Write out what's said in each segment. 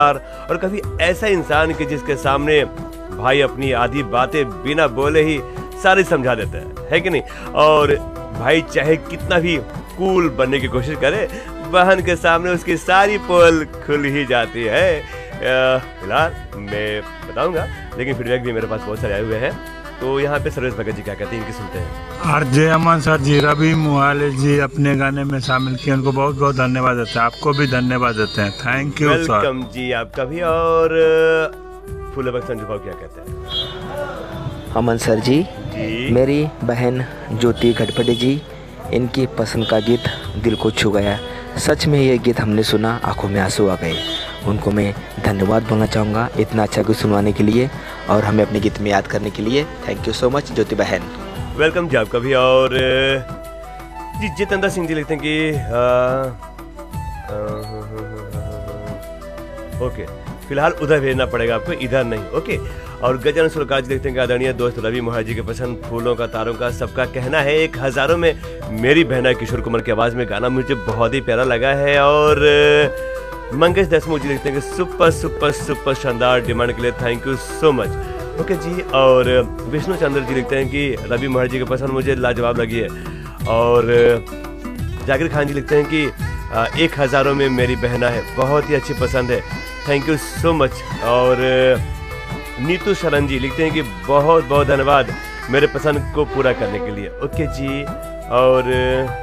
और कभी ऐसा इंसान कि जिसके सामने भाई अपनी आधी बातें बिना बोले ही सारी समझा देता है कि नहीं। और भाई चाहे कितना भी कूल बनने की कोशिश करे, बहन के सामने उसकी सारी पोल खुल ही जाती है। फिलहाल मैं बताऊंगा, लेकिन फीडबैक भी मेरे पास बहुत सारे आए हुए हैं। तो यहाँ पे सर्वेश भगत जी क्या कहते हैं, इनकी सुनते हैं। आरजे अमन सर जी, रवि मुहाले जी अपने गाने में शामिल किए, उनको बहुत बहुत धन्यवाद देते हैं। आपको भी धन्यवाद देते हैं, थैंक यू सर। वेलकम जी आपका भी। और फूल संजू भाव क्या कहते हैं। अमन सर जी, मेरी बहन ज्योति गढ़पटे जी, इनकी पसंद का गीत दिल को छू गया। सच में ये गीत हमने सुना, आंखों में आंसू आ गए। उनको मैं धन्यवाद बोलना चाहूँगा इतना अच्छा गीत सुनवाने के लिए और हमें अपने गीत में याद करने के लिए। थैंक यू सो मच ज्योति बहन। वेलकम जी आपका भी। और जी जितेंद्र सिंह जी लिखते हैं कि ओके, फिलहाल उधर भेजना पड़ेगा आपको, इधर नहीं। ओके। और गजानन सुरकाज लिखते हैं कि आदरणीय दोस्त रवि मुहाले जी के पसंद फूलों का तारों का सबका कहना है एक हजारों में मेरी बहना किशोर कुमार की आवाज़ में गाना मुझे बहुत ही प्यारा लगा है। और मंगेश देशमुख जी लिखते हैं कि सुपर सुपर सुपर शानदार डिमांड के लिए thank you so much. Okay जी। और विष्णु चंद्र जी लिखते हैं कि रवि मुहाले जी की पसंद मुझे लाजवाब लगी है। और जाकिर खान जी लिखते हैं कि एक हजारों में मेरी बहना है, बहुत ही अच्छी पसंद है, थैंक यू सो मच। और नीतू शरण जी लिखते हैं कि बहुत बहुत धन्यवाद मेरे पसंद को पूरा करने के लिए। ओके जी। और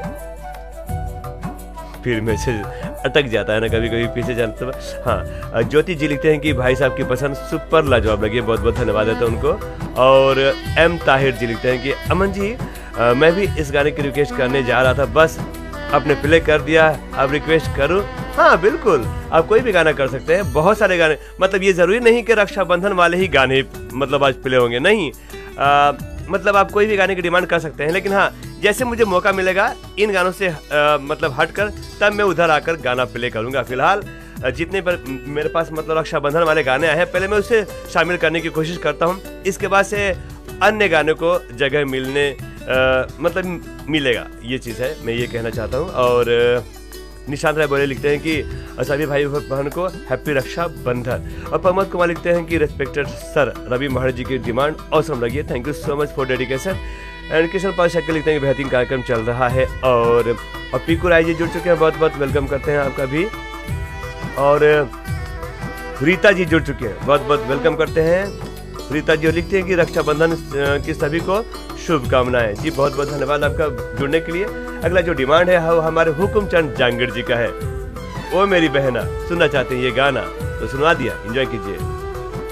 फिर मैसेज अटक जाता है ना कभी कभी, पीछे जाते। हाँ, ज्योति जी लिखते हैं कि भाई साहब की पसंद सुपर लाजवाब लगी है, बहुत बहुत धन्यवाद है उनको। और एम ताहिर जी लिखते हैं कि अमन जी मैं भी इस गाने की रिक्वेस्ट करने जा रहा था, बस आपने प्ले कर दिया, अब रिक्वेस्ट करूं। हाँ बिल्कुल, आप कोई भी गाना कर सकते हैं, बहुत सारे गाने, मतलब ये जरूरी नहीं कि रक्षाबंधन वाले ही गाने मतलब आज प्ले होंगे, नहीं। मतलब आप कोई भी गाने की डिमांड कर सकते हैं, लेकिन हाँ जैसे मुझे मौका मिलेगा इन गानों से मतलब हटकर, तब मैं उधर आकर गाना प्ले करूंगा। फिलहाल जितने पर मेरे पास मतलब रक्षाबंधन वाले गाने आए हैं, पहले मैं उसे शामिल करने की कोशिश करता हूँ, इसके बाद से अन्य गानों को जगह मिलने मतलब मिलेगा, ये चीज़ है, मैं ये कहना चाहता हूँ। और निशांत राय बोले लिखते हैं कि सभी भाई बहन को हैप्पी रक्षाबंधन। और प्रमोद कुमार लिखते हैं कि रेस्पेक्टेड सर रवि मुहाले जी की डिमांड ऑसम लगी है, thank you so much for dedication. And Kishan पाल शक्ल लिखते हैं कि बेहतरीन कार्यक्रम चल रहा है। और पीकू राय जी जुड़ चुके हैं, बहुत बहुत वेलकम करते हैं आपका भी। और रीता जी जुड़ चुके हैं, बहुत बहुत वेलकम करते हैं। रीता जी लिखते हैं कि रक्षाबंधन की सभी को शुभकामनाएं। जी बहुत बहुत धन्यवाद आपका जुड़ने के लिए। अगला जो डिमांड है वो हमारे हुकुमचंद जांगड़ जी का है, वो मेरी बहना सुनना चाहते हैं ये गाना, तो सुनवा दिया, एंजॉय कीजिए।